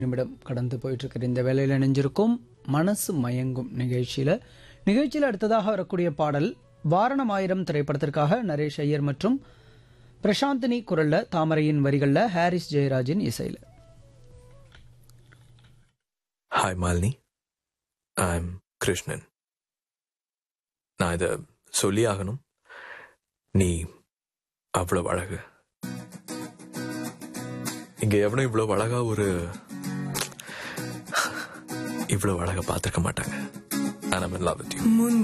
நிமிடம் கடந்து போயிட்டு இருக்கிற இந்த வேலையில் இணைஞ்சிருக்கும் மனசு மயங்கும் நிகழ்ச்சியில் அடுத்ததாக வரக்கூடிய பாடல் வாரணம் ஆயிரம் திரைப்படத்திற்காக நரேஷ் ஐயர் மற்றும் பிரசாந்தினி குரல்ல, தாமரையின் வரிகள்ல, ஹாரிஸ் ஜெயராஜின் இசையில. Hi Malini, I'm Krishnan. நான் இதை சொல்லி ஆகணும். நீ அவ்வளவு அழகு. இங்க எவனும் இவ்வளவு அழகா இவ்வளவு அழகா பார்த்திருக்க மாட்டாங்க. And I'm in love with you.